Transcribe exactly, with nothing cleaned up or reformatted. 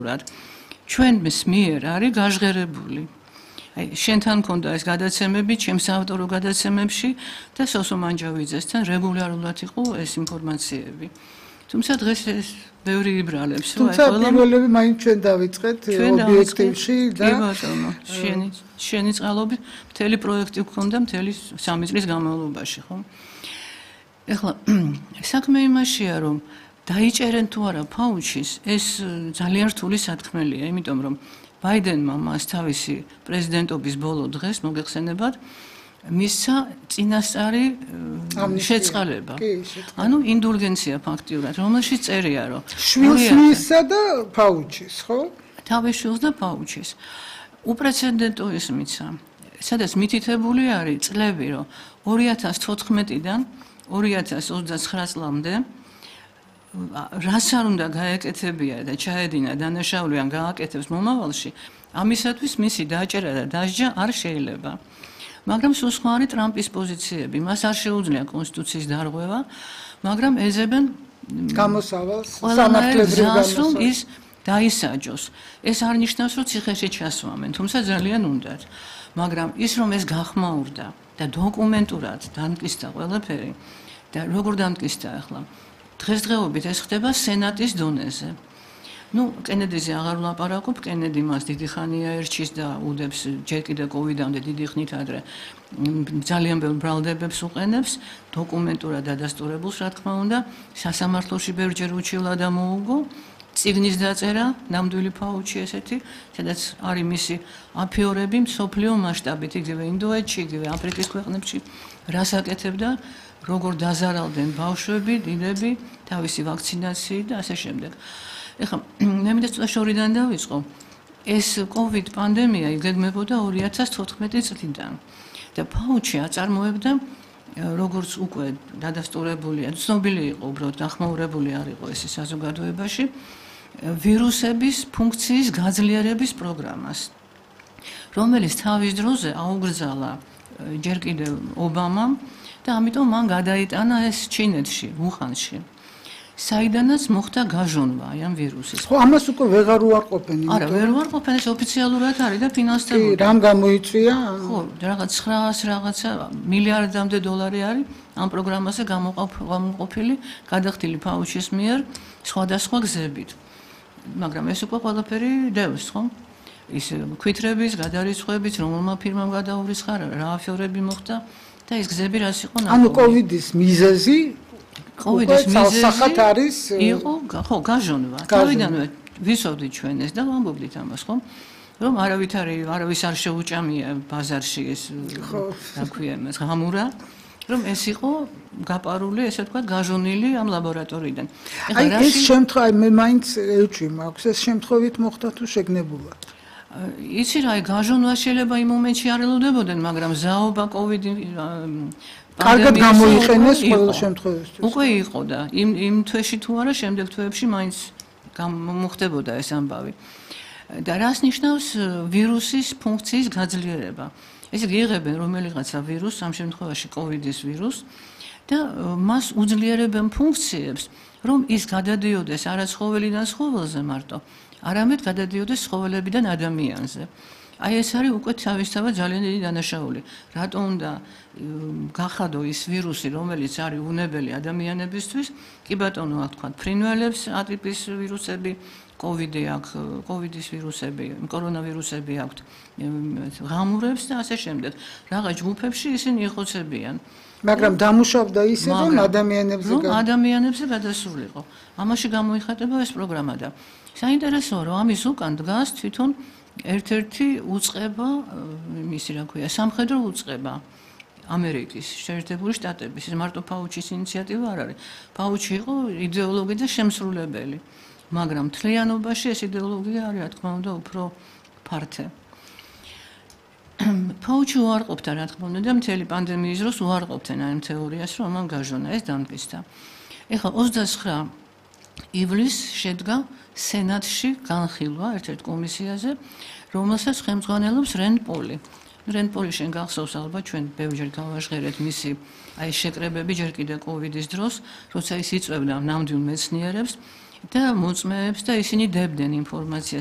ჩვენს მიერ არის გაჟღერებული. აი, შენთან მქონდა ეს გადაცემები, ჩემს ავტორო გადაცემებში და სოსო მანჯავიძესთან რეგულარულად იყო ეს ინფორმაციები. თუმცა დღეს ეს ბევრი იბრალებს, რომ აი ყველა პირველები მაინც ჩვენ დავიწყეთ ობიექტივში და შენი შენი წყალობით მთელი პროექტი გქონდა მთელი სამი წლის განმავლობაში, ხო? ეხლა საქმე იმაშია, რომ დაიჭერენ თუ არა ფაუჩის, ეს ძალიან რთული სათქმელია, იმიტომ რომ ბაიდენმა მას თავისი პრეზიდენტობის ბოლო დღეს მოგეხსენებათ მისცა წინასწარი შეწყალება. ანუ ინდულგენცია ფაქტიურად, რომელშიც წერია, რომ შვილსმისსა და ფაუჩის, ხო? თავის შვილს და ფაუჩის. უპრეცედენტო ის მიცა. სადაც მითითებული არის წლები, რომ ორი ათას თოთხმეტიდან ორი ათას ოცდაცხრა წლამდე რას არ უნდა გაეკეთებია და ჩაედინა დანაშაული ან გააკეთებს მომავალში, ამისათვის მისი დაჭერა და დასჯა არ შეიძლება. მაგრამ სულ სხვა არის ტრამპის პოზიციები. მას არ შეუძლია კონსტიტუციის დარღვევა, მაგრამ ეძებენ გამოსავალს, სამართლებრივ გამოსავალს, ის დაისაჯოს. ეს არ ნიშნავს, რომ ციხეში ჩასვამენ, თუმცა ძალიან უნდათ. მაგრამ ის რომ ეს გახმაურდა და დოკუმენტურად დამტკიცდა ყველაფერი და როგორ დამტკიცდა ახლა? დღესდღეობით ეს ხდება სენატის დონეზე. ნუ კენედიზე აღარ ვლაპარაკობ, კენედი მას დიდი ხანია ერჩის და უდებს ჯერ კიდევ კოვიდამდე დიდი ხნით ადრე ძალიან ბევრ ბრალდებებს უყენებს, დოკუმენტურად დადასტურებულს, რა თქმა უნდა, სასამართლოში ბევრჯერ უჩივლა და მოუგო, წიგნის დაწერა, ნამდვილი ფაუჩი ესეთი, სადაც არის მისი აფიორები მსოფლიო მასშტაბით, იგივე ინდოეთში, იგივე აფრიკის ქვეყნებში, რას აკეთებდა, როგორ დაზარალდნენ ბავშვები, დიდები, თავისი ვაქცინაციით და ასე შემდეგ. ეხლა მე მინდა ცოტა შორიდან დავიწყო. ეს კოვიდ პანდემია იგეგმებოდა ორი ათას თოთხმეტი წლიდან. და ფაუჩი აწარმოებდა როგორც უკვე დადასტურებულია, ცნობილი იყო, უბრალოდ დახმაურებული არ იყო ეს საზოგადოებაში, ვირუსების ფუნქციის გაძლიერების პროგრამას, რომელიც თავის დროზე აუგრძალა ჯერ კიდევ ობამამ და ამიტომ მან გადაიტანა ეს ჩინეთში, უხანში. საიდანაც მოხდა გაჟონვა ამ ვირუსის. ხო, ამას უკვე ვეღარ უარყოფენ. არა, ვერ უარყოფენ, ეს ოფიციალურად არის და ფინანსდებოდა. კი, რამ გამოიწვია? ხო, რაღაც ცხრაას რაღაცა მილიარდამდე დოლარი არის ამ პროგრამაზე გამოყოფილი, გადახდილი ფაუჩის მიერ სხვადასხვა გზებით. მაგრამ ეს უკვე ყველაფერი დევს, ხო? ის ქვითრების, გადარიცხვების, რომელმა ფირმამ გადაურისხარა, რა აფიორები მოხდა და ეს გზები რას იყო ნაკობი. ანუ კოვიდის მიზეზი კოვიდის მიზეზი არის იყო, ხო, გაჟონვა. თავიდანვე ვისოვდით ჩვენ ეს და ვამბობდით ამას, ხო? რომ არავით არავის არ შეუჭამია ბაზარში ეს რა ქვია იმას, ღამურა, რომ ეს იყო გაპარული, ესე ვთქვათ, გაჟონილი ამ ლაბორატორიიდან. აი ეს შემთხვევა მე მაინც ევჭი მაქვს, ეს შემთხვევით მოხდა თუ შეგნებულად. იცი რა, გაჟონვა შეიძლება იმ მომენტში არ ელოდებოდნენ, მაგრამ ზაობა კოვიდი კარგად გამოიყენეს ყველა შემთხვევაში. უკვე იყო და იმ იმ თვეში თუ არა, შემდეგ თვეებში მაინც მოხდებოდა ეს ამბავი. და რას ნიშნავს ვირუსის ფუნქციის გაძლიერება? ესე იგი იღებენ რომელიღაცა ვირუსს, ამ შემთხვევაში კოვიდის ვირუსს და მას უძლიერებენ ფუნქციებს, რომ ის გადადიოდეს არა ცხოველიდან ცხოველზე მარტო, არამედ გადადიოდეს ცხოველებიდან ადამიანზე. აი ეს არის უკვე თავისთავად ძალიან დიდი დანაშაული. რატო უნდა გახადო ის ვირუსი, რომელიც არის უნებელი ადამიანებისთვის? კი ბატონო, აქ თქვა ფრინველებს, ატიპის ვირუსები, კოვიდი აქვს, კოვიდის ვირუსები, კორონავირუსები აქვს, ღამურებს და ასე შემდეგ. რაღაც ჯგუფებში ისინი იხოცებიან. მაგრამ დამუშავდა ისე, რომ ადამიანებზე ადამიანებზე გადასულიყო. ამაში გამოიხატება ეს პროგრამა და საინტერესოა, რომ ამის უკან დგას თვითონ ერთ-ერთი უწყება, იმისი რა ქვია, სამხედრო უწყება ამერიკის შეერთებული შტატების. ეს მარტო ფაუჩის ინიციატივა არ არის. ფაუჩი იყო იდეოლოგი და შემსრულებელი, მაგრამ მთლიანობაში ეს იდეოლოგია არის, რა თქმა უნდა, უფრო ფართე. ფაუჩი უარყოფდა, რა თქმა უნდა, და მთელი პანდემიის დროს უარყოფდნენ ამ თეორიას, რომ ამან გაჟონა, ეს დამტკიცდა. ეხლა ოცდაცხრა ივლისს შედგა სენატში განხილვა ერთ-ერთ კომისიაზე, რომელსაც ხელმძღვანელობს რენდ პოლი. რენდ პოლი შენ გახსოვს ალბათ, ჩვენ ბევრჯერ გავაჟღერეთ მისი აი შეკრებები ჯერ კიდევ კოვიდის დროს, როცა ის იწვევდა ნამდვილ მეცნიერებს, და მოწმეებს და ისინი დებდნენ ინფორმაციას.